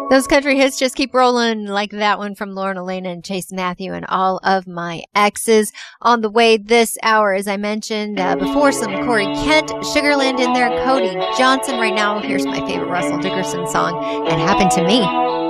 Those country hits just keep rolling, like that one from Lauren Elena and Chase Matthew and All of My Exes. On the way this hour, as I mentioned before, some Corey Kent, Sugarland in there, Cody Johnson. Right now, here's my favorite Russell Dickerson song, It Happened to Me.